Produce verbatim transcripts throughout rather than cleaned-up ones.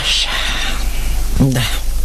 Așa. Da.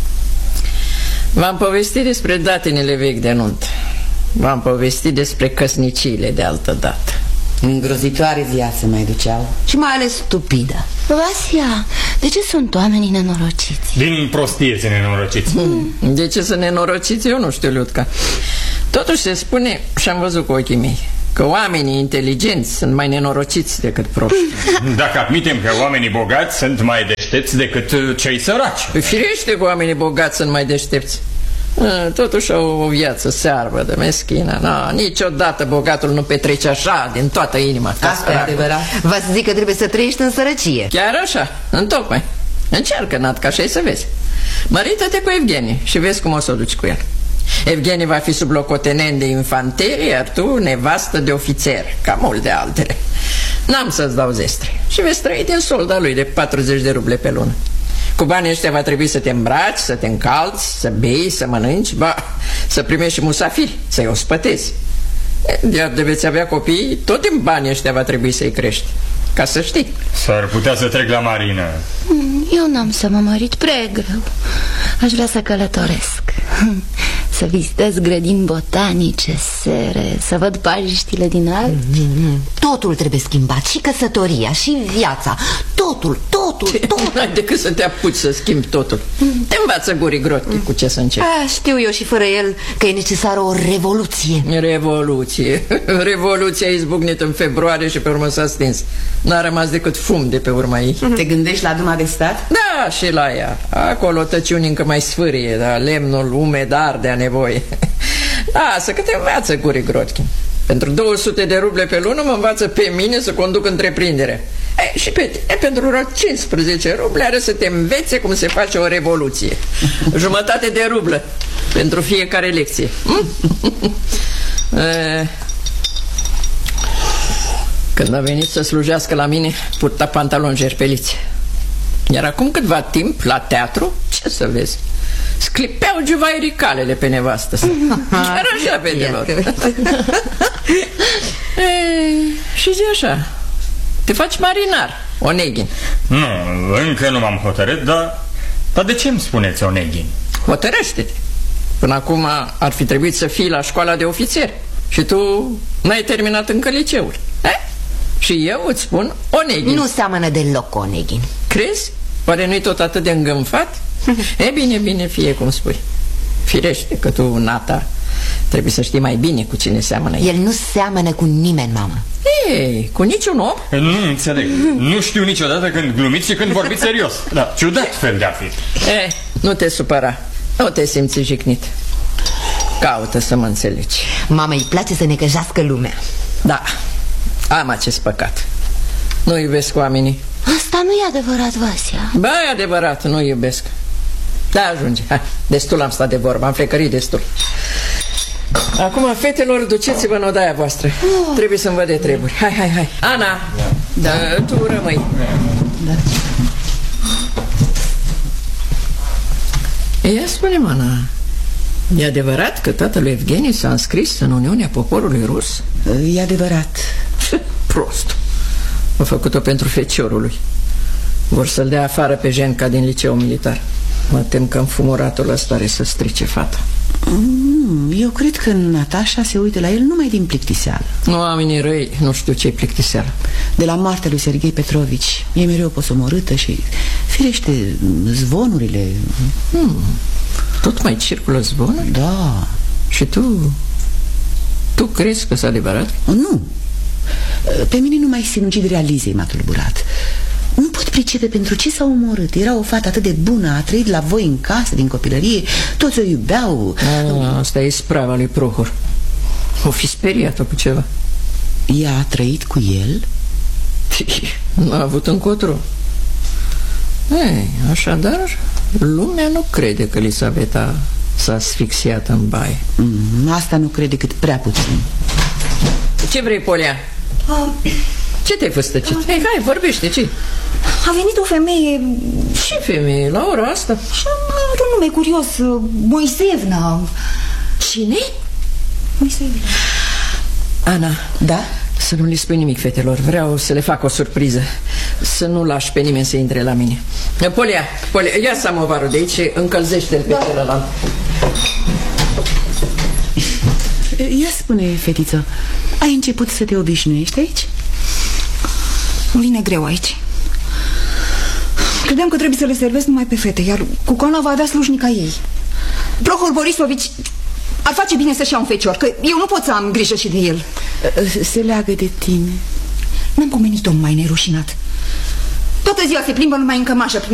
V-am povestit despre datinele vechi de nuntă. V-am povestit despre căsniciile de altă dată. Îngrozitoare viață mai duceau. Și mai ales stupidă. Vasia, de ce sunt oamenii nenorociți? Din prostie se nenorociți. hmm. De ce să nenorociți? Eu nu știu, Liudca. Totuși se spune, și am văzut cu ochii mei, că oamenii inteligenți sunt mai nenorociți decât proști. Dacă admitem că oamenii bogați sunt mai deștepți decât cei săraci. Păi firește că oamenii bogați sunt mai deștepți. Totuși au o viață searbă de meschină. No, niciodată bogatul nu petrece așa din toată inima. Asta e adevărat. Va să zic că trebuie să trăiești în sărăcie. Chiar așa, întocmai. Încearcă, Natca, așa să vezi. Mărită-te cu Evgenie și vezi cum o să o duci cu el. Evgenie va fi sublocotenent de infanterie, iar tu nevastă de ofițer, ca multe altele. N-am să-ți dau zestre și vezi trăi din solda lui de patruzeci de ruble pe lună. Cu banii ăștia va trebui să te îmbraci, să te încalți, să bei, să mănânci, ba, să primești și musafiri, să-i ospătezi. Iar de veți avea copii, tot din banii ăștia va trebui să-i crești. Ca să știi. S-ar putea să trec la marină. Eu n-am să mă mărit, prea greu. Aș vrea să călătoresc, să vizitez grădini botanice, sere, să văd pajiștile din Alpi. Totul trebuie schimbat, și căsătoria, și viața. Totul, totul, totul. N-ai decât să te apuci să schimbi totul. Te învață Guri Grotchi cu ce să începi. A, știu eu și fără el că e necesară o revoluție. Revoluție. Revoluția a izbucnit în februarie și pe urmă s-a stins. N-a rămas decât fum de pe urma ei. Te gândești la Duma de Stat? Da, și la ea. Acolo tăciuni încă mai sfârie, dar lemnul umed arde a nevoie. Da, să că te învață Guri Grotchi. Pentru două sute de ruble pe lună mă învață pe mine să conduc întreprindere. E, și pe tine, pentru cincisprezece ruble, are să te învețe cum se face o revoluție. Jumătate de rublă pentru fiecare lecție. e, Când a venit să slujească la mine, purta pantaloni jerpeliți. Iar acum câtva timp, la teatru, ce să vezi, sclipeau juvairicalele pe nevastă. Chiar așa, vedelor. Și zi așa, te faci marinar, Oneghin. Nu, încă nu m-am hotărât, dar, dar de ce îmi spuneți Oneghin? Hotărăște-te. Până acum ar fi trebuit să fii la școala de ofițeri și tu n-ai terminat încă liceul. Eh? Și eu îți spun Oneghin. Nu seamănă deloc cu Oneghin. Crezi? Oare nu-i tot atât de îngânfat? E bine, bine, fie cum spui. Firește că tu, Nata, trebuie să știi mai bine cu cine seamănă el. El nu seamănă cu nimeni, mamă. Ei, cu niciun om? Nu înțeleg. Nu știu niciodată când glumiți și când vorbiți serios. Da, ciudat fel de a fi. E, nu te supăra. Nu te simți jignit. Caută să mă înțelegi. Mama, îi place să necăjească lumea. Da, am acest păcat. Nu iubesc oamenii. Asta nu e adevărat, Vasia. Ba, e adevărat, nu iubesc. Da, ajunge. Hai, destul am stat de vorbă, am frecărit destul. Acum, fetelor, duceți-vă în odaia voastră. oh. Trebuie să-mi văd de treburi. Hai, hai, hai. Ana, da. Da, tu rămâi. Da. Ia spune-mă, Ana, e adevărat că tatăl Evgenie s-a înscris în Uniunea Poporului Rus? E adevărat. Prost. A făcut-o pentru feciorul lui. Vor să-l dea afară pe Jenca din liceul militar. Mă tem că înfumuratul ăsta are să strice fata. mm, Eu cred că Natasha se uită la el numai din plictiseală. Nu, oamenii răi nu știu ce-i plictiseală. De la moartea lui Serghei Petrovici e mereu posomorâtă și, firește, zvonurile. hmm. Tot mai circulă zvonuri? Da. Și tu? Tu crezi că s-a adevărat? Nu. Pe mine numai sinuciderea Lizei m-a tulburat. Nu pot pricepe pentru ce s-a omorât. Era o fată atât de bună, a trăit la voi în casă din copilărie, toți o iubeau. A, asta e sprava lui Prohor. O fi speriat-o cu ceva. Ea a trăit cu el? Nu a avut încotro. Ei, așadar, lumea nu crede că Lisaveta s-a asfixiat în baie. mm, Asta nu crede decât prea puțin. Ce vrei, Polia? Uh, Ce te-ai făstăcit? Uh, Ei, hai, vorbește, ce? A venit o femeie. Ce femeie, la ora asta? Și are un nume curios, Moisevna. Cine? Moisevna. Ana. Da? Să nu le spui nimic fetelor. Vreau să le fac o surpriză. Să nu lași pe nimeni să intre la mine. Polia, Polia, ia samovarul de aici și încălzește-l pe celălalt. Ia spune, fetiță, ai început să te obișnuiești aici? Îmi vine greu aici. Credeam că trebuie să le servesc numai pe fete, iar Cucoana va avea slujnica ei. Prohor Borisovici ar face bine să-și ia un fecior, că eu nu pot să am grijă și de el. Se leagă de tine. N-am pomenit-o mai nerușinat. Toată ziua se plimbă numai în cămașă prin